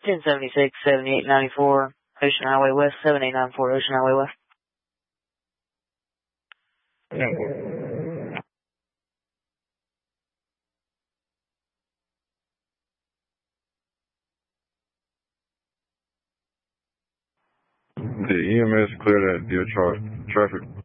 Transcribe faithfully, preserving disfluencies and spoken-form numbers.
ten seventy-six, seventy-eight ninety-four, Ocean Highway West, seven eight nine four, Ocean Highway West. The E M S cleared that deal tra traffic.